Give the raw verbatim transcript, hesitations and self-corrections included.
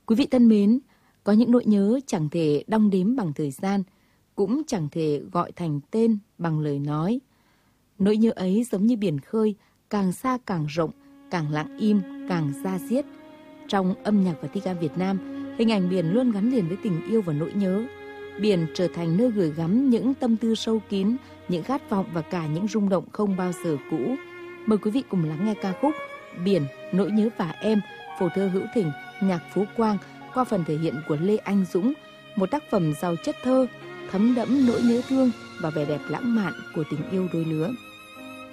Quý vị thân mến, có những nỗi nhớ chẳng thể đong đếm bằng thời gian, cũng chẳng thể gọi thành tên bằng lời nói. Nỗi nhớ ấy giống như biển khơi, càng xa càng rộng, càng lặng im, càng da diết. Trong âm nhạc và thi ca Việt Nam, hình ảnh biển luôn gắn liền với tình yêu và nỗi nhớ. Biển trở thành nơi gửi gắm những tâm tư sâu kín, những khát vọng và cả những rung động không bao giờ cũ. Mời quý vị cùng lắng nghe ca khúc Biển, Nỗi nhớ và em, phổ thơ Hữu Thỉnh, nhạc Phú Quang qua phần thể hiện của Lê Anh Dũng, một tác phẩm giàu chất thơ, thấm đẫm nỗi nhớ thương và vẻ đẹp lãng mạn của tình yêu đôi lứa.